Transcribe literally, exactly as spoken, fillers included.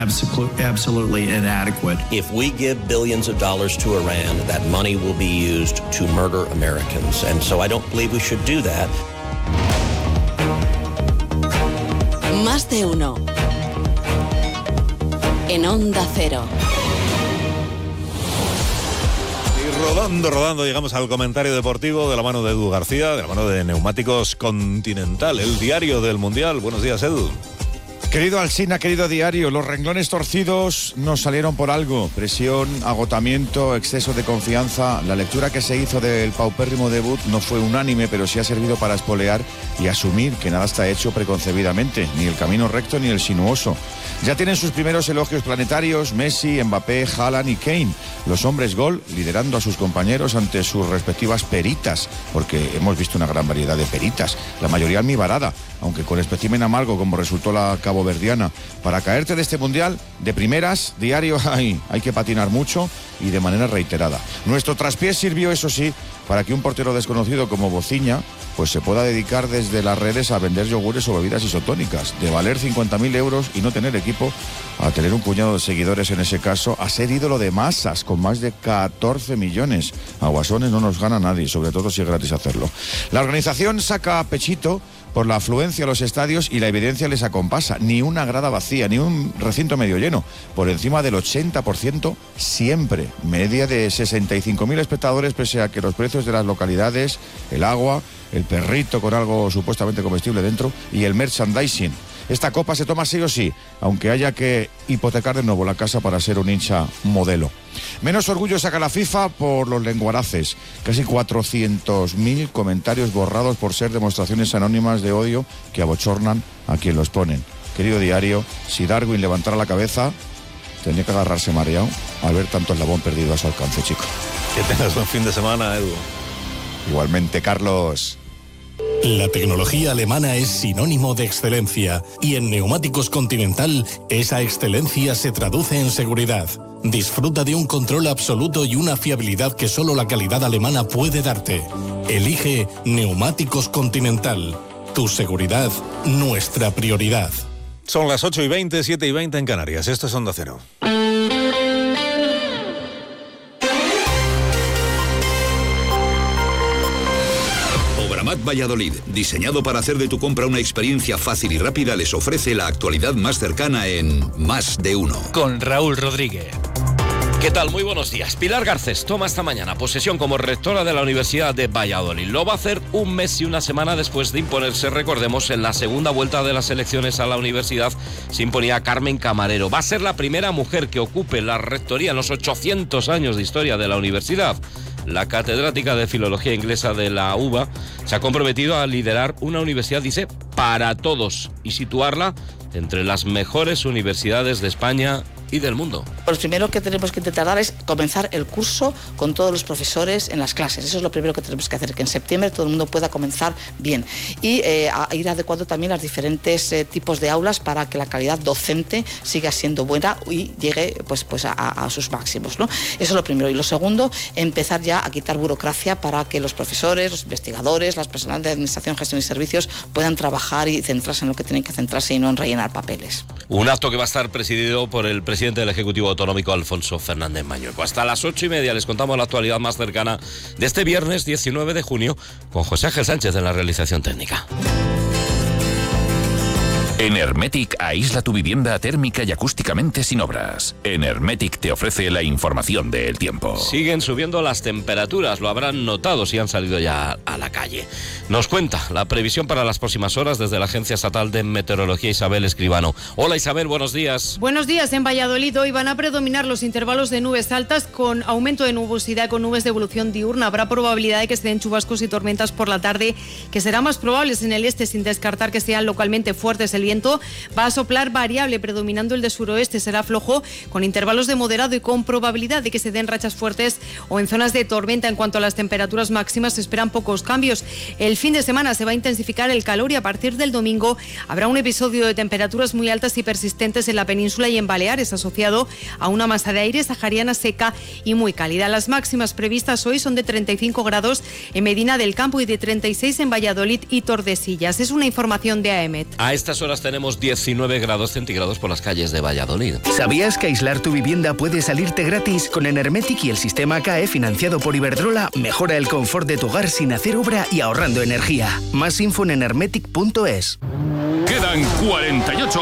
Absolutely inadequate. If we give billions of dollars to Iran, that money will be used to murder Americans. And so I don't believe we should do that. Más de uno. En Onda Cero. Y rodando, rodando, llegamos al comentario deportivo de la mano de Edu García, de la mano de Neumáticos Continental, el diario del Mundial. Buenos días, Edu. Querido Alsina, querido diario, los renglones torcidos nos salieron por algo. Presión, agotamiento, exceso de confianza. La lectura que se hizo del paupérrimo debut no fue unánime, pero sí ha servido para espolear y asumir que nada está hecho preconcebidamente, ni el camino recto ni el sinuoso. Ya tienen sus primeros elogios planetarios Messi, Mbappé, Haaland y Kane. Los hombres gol liderando a sus compañeros ante sus respectivas peritas, porque hemos visto una gran variedad de peritas, la mayoría almibarada, aunque con espécimen amargo como resultó la caboverdiana. Para caerte de este mundial, de primeras, diario, hay, hay que patinar mucho y de manera reiterada. Nuestro traspiés sirvió, eso sí, para que un portero desconocido como Bociña pues se pueda dedicar desde las redes a vender yogures o bebidas isotónicas, de valer cincuenta mil euros y no tener equipo, a tener un puñado de seguidores en ese caso, a ser ídolo de masas con más de catorce millones. A guasones no nos gana nadie, sobre todo si es gratis hacerlo. La organización saca pechito por la afluencia a los estadios y la evidencia les acompasa. Ni una grada vacía, ni un recinto medio lleno. Por encima del ochenta por ciento siempre. Media de sesenta y cinco mil espectadores, pese a que los precios de las localidades, el agua, el perrito con algo supuestamente comestible dentro y el merchandising. Esta copa se toma sí o sí, aunque haya que hipotecar de nuevo la casa para ser un hincha modelo. Menos orgullo saca la FIFA por los lenguaraces. Casi cuatrocientos mil comentarios borrados por ser demostraciones anónimas de odio que abochornan a quien los ponen. Querido diario, si Darwin levantara la cabeza, tendría que agarrarse mareado al ver tanto eslabón perdido a su alcance, chico. Que tengas buen fin de semana, Edu. Igualmente, Carlos. La tecnología alemana es sinónimo de excelencia y en Neumáticos Continental esa excelencia se traduce en seguridad. Disfruta de un control absoluto y una fiabilidad que solo la calidad alemana puede darte. Elige Neumáticos Continental. Tu seguridad, nuestra prioridad. Son las ocho y veinte, siete y veinte en Canarias. Esto es Onda Cero. Obramat Valladolid, diseñado para hacer de tu compra una experiencia fácil y rápida, les ofrece la actualidad más cercana en Más de Uno. Con Raúl Rodríguez. ¿Qué tal? Muy buenos días. Pilar Garcés toma esta mañana posesión como rectora de la Universidad de Valladolid. Lo va a hacer un mes y una semana después de imponerse, recordemos, en la segunda vuelta de las elecciones a la universidad se imponía Carmen Camarero. Va a ser la primera mujer que ocupe la rectoría en los ochocientos años de historia de la universidad. La catedrática de Filología Inglesa de la U B A se ha comprometido a liderar una universidad, dice, para todos y situarla entre las mejores universidades de España y del mundo. Lo primero que tenemos que intentar dar es comenzar el curso con todos los profesores en las clases. Eso es lo primero que tenemos que hacer, que en septiembre todo el mundo pueda comenzar bien. Y eh, a ir adecuando también los diferentes eh, tipos de aulas para que la calidad docente siga siendo buena y llegue pues, pues a, a sus máximos, ¿no? Eso es lo primero. Y lo segundo, empezar ya a quitar burocracia para que los profesores, los investigadores, las personas de administración, gestión y servicios puedan trabajar y centrarse en lo que tienen que centrarse y no en rellenar papeles. Un acto que va a estar presidido por el presidente del Ejecutivo Autonómico, Alfonso Fernández Mañueco. Hasta las ocho y media les contamos la actualidad más cercana de este viernes diecinueve de junio con José Ángel Sánchez en la realización técnica. En Hermetic aísla tu vivienda térmica y acústicamente sin obras. En Hermetic te ofrece la información del tiempo. Siguen subiendo las temperaturas, lo habrán notado si han salido ya a la calle. Nos cuenta la previsión para las próximas horas desde la Agencia Estatal de Meteorología, Isabel Escribano. Hola Isabel, buenos días. Buenos días. En Valladolid hoy van a predominar los intervalos de nubes altas con aumento de nubosidad con nubes de evolución diurna. Habrá probabilidad de que se den chubascos y tormentas por la tarde, que serán más probables en el este, sin descartar que sean localmente fuertes. El viento va a soplar variable, predominando el de suroeste. Será flojo, con intervalos de moderado y con probabilidad de que se den rachas fuertes o en zonas de tormenta. En cuanto a las temperaturas máximas, se esperan pocos cambios. El fin de semana se va a intensificar el calor y a partir del domingo habrá un episodio de temperaturas muy altas y persistentes en la península y en Baleares, asociado a una masa de aire sahariana seca y muy cálida. Las máximas previstas hoy son de treinta y cinco grados en Medina del Campo y de treinta y seis en Valladolid y Tordesillas. Es una información de A E M E T. A estas horas apenas tenemos diecinueve grados centígrados por las calles de Valladolid. ¿Sabías que aislar tu vivienda puede salirte gratis? Con Enermetic y el sistema C A E financiado por Iberdrola, mejora el confort de tu hogar sin hacer obra y ahorrando energía. Más info en enermetic punto es. Quedan cuarenta y ocho